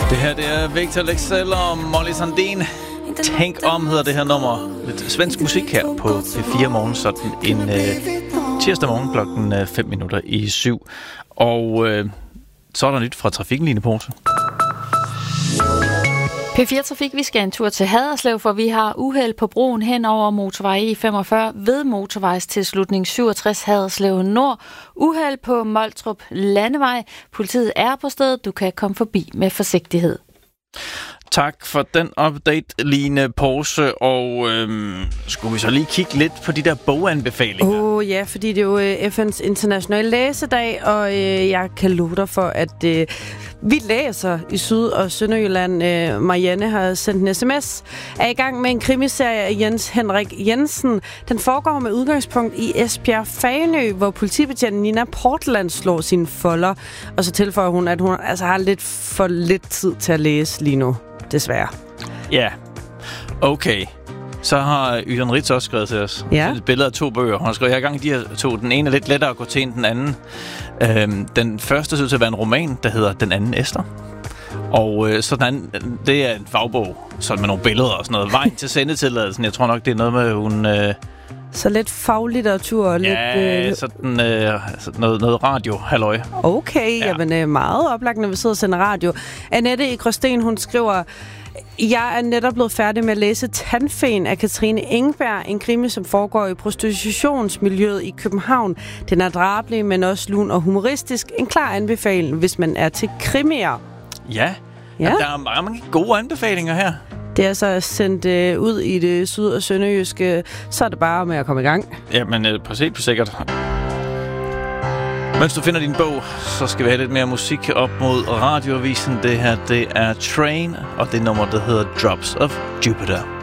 Det her, det er Victor Leksell og Molly Sandén. Tænk om hedder det her nummer. Lidt svensk musik her på P4 Morgen, sådan en tirsdag morgen klokken 7:05. Og så er der nyt fra trafikken, Line Porse. P4 Trafik, vi skal en tur til Haderslev, for vi har uheld på broen hen over motorvej E45 ved motorvejstilslutning 67 Haderslev Nord. Uheld på Moltrup Landevej. Politiet er på stedet. Du kan komme forbi med forsigtighed. Tak for den update, Line Porse. Og skulle vi så lige kigge lidt på de der boganbefalinger? Ja, fordi det er jo FN's internationale læsedag, og jeg kan love dig for, at vi læser i Syd- og Sønderjylland. Marianne har sendt en sms. Er i gang med en krimiserie af Jens Henrik Jensen. Den foregår med udgangspunkt i Esbjerg Fanø, hvor politibetjenten Nina Portland slår sine folder. Og så tilføjer hun, at hun altså har lidt for lidt tid til at læse lige nu. Desværre. Ja, okay. Så har Yvonne Ritz også skrevet til os. Ja. Et billede af 2 bøger. Hun har skrevet, jeg har gang i de her 2. Den ene er lidt lettere at gå til end den anden. Den første synes at være en roman, der hedder Den anden Esther. Og så den anden, det er en fagbog, sådan med nogle billeder og sådan noget. Vejen til sendetilladelsen. Jeg tror nok, det er noget med, hun... Så lidt faglitteratur og lidt... sådan noget radio, halløj. Okay, ja. Jamen meget oplagt, når vi sidder og sender radio. Annette i Gråsten, hun skriver... Jeg er netop blevet færdig med at læse Tandfen af Katrine Engberg, en krimi, som foregår i prostitutionsmiljøet i København. Den er drabelig, men også lun og humoristisk. En klar anbefaling, hvis man er til krimier. Ja. Jamen, der er mange gode anbefalinger her. Det er så sendt ud i det syd- og sønderjyske, så er det bare med at komme i gang. Jamen, præcis på sikkert. Mens du finder din bog, så skal vi have lidt mere musik op mod radioavisen. Det her, det er Train, og det nummer, der hedder Drops of Jupiter.